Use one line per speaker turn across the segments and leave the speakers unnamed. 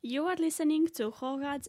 You are listening to Hogad's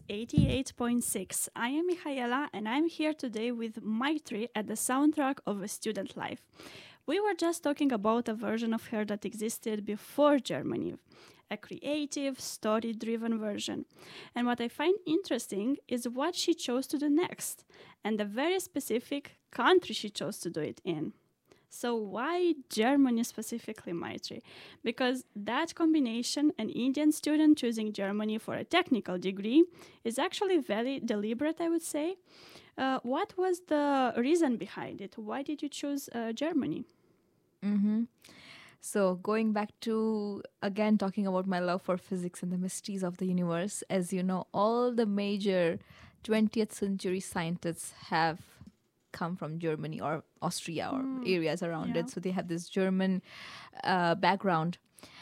88.6. I am Michaela and I'm here today with Maitri at the soundtrack of A Student Life. We were just talking about a version of her that existed before Germany, a creative, story driven version. And what I find interesting is what she chose to do next, and the very specific country she chose to do it in. So why Germany specifically, Maitri? Because that combination, an Indian student choosing Germany for a technical degree, is actually very deliberate, I would say. What was the reason behind it? Why did you choose Germany?
Mm-hmm. So, going back to again talking about my love for physics and the mysteries of the universe, as you know, all the major 20th century scientists have come from Germany or Austria or
Mm,
areas around
yeah.
it. So, they have this German background.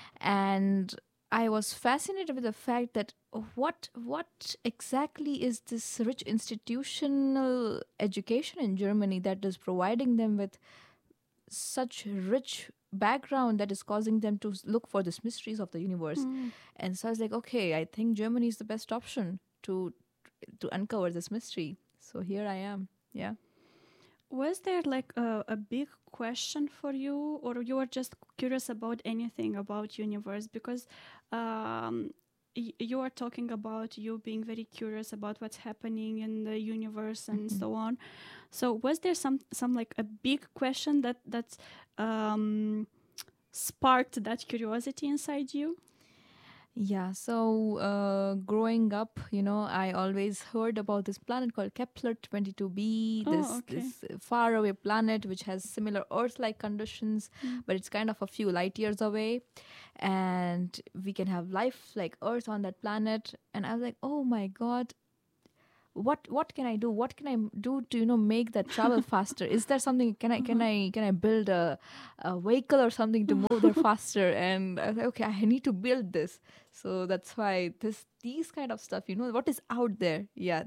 And I was fascinated with the fact that what exactly is this rich institutional education in Germany that is providing them with such rich background that is causing them to look for these mysteries of the universe.
Mm.
And so I was like, okay, I think Germany is the best option to uncover this mystery. So here I am. Yeah.
Was there like a big question for you, or you were just curious about anything about universe? Because um, you are talking about you being very curious about what's happening in the universe and
Mhm.
so on. So was there some like a big question that um, sparked that curiosity inside you?
Yeah, so growing up, I always heard about this planet called Kepler 22b,
Oh,
this
okay.
this faraway planet which has similar Earth-like conditions,
Mm.
but it's kind of a few light years away, and we can have life like Earth on that planet. And I was like, oh my God, what can I do, what can I do to make that travel faster? Is there something, can I build a vehicle or something to move there faster? And I was like, okay, I need to build this. So that's why these kind of stuff, what is out there, yeah,